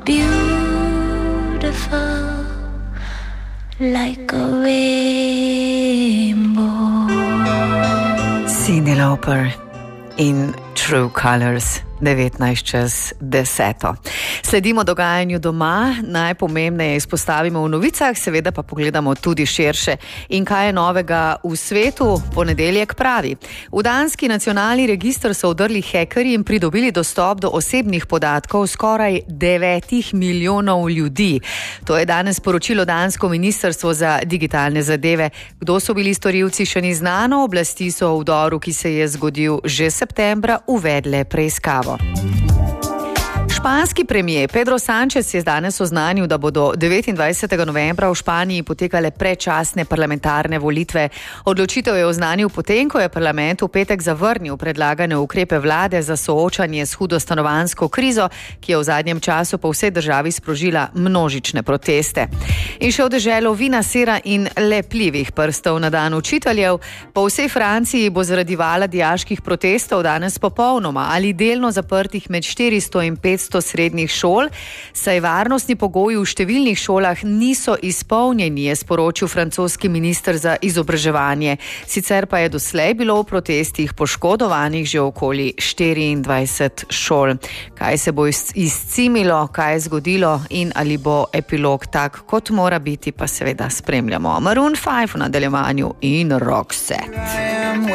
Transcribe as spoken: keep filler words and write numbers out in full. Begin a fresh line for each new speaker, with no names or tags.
beautiful like a rainbow.
Cyndi Lauper in True Colors. devetnajst čez deseto. Sledimo dogajanju doma, najpomembneje izpostavimo v novicah, seveda pa pogledamo tudi širše. In kaj je novega v svetu? Ponedeljek pravi. V danski nacionalni register so vdrli hekerji in pridobili dostop do osebnih podatkov skoraj devetih milijonov ljudi. To je danes poročilo dansko ministrstvo za digitalne zadeve. Kdo so bili storilci, še ni znano. Oblasti so v vdoru, ki se je zgodil že septembra, uvedle preiskavo. Španski premier Pedro Sánchez je danes oznanil, da bodo devetindvajsetega novembra v Španiji potekale predčasne parlamentarne volitve. Odločitev je oznanil potem, ko je parlament v petek zavrnil predlagane ukrepe vlade za soočanje s hudo stanovanjsko krizo, ki je v zadnjem času po vsej državi sprožila množične proteste. In še v deželo vina, sira in lepljivih prstov na dan učiteljev. Po vsej Franciji bo zaradi vala dijaških protestov danes popolnoma ali delno zaprtih med štiristo in petsto srednjih šol, saj varnostni pogoji v številnih šolah niso izpolnjeni, je sporočil francoski minister za izobraževanje. Sicer pa je doslej bilo v protestih poškodovanih že okoli štiriindvajset šol. Kaj se bo izcimilo, kaj je zgodilo in ali bo epilog tak, kot mora biti, pa seveda spremljamo. Maroon five v nadaljevanju in Roxette.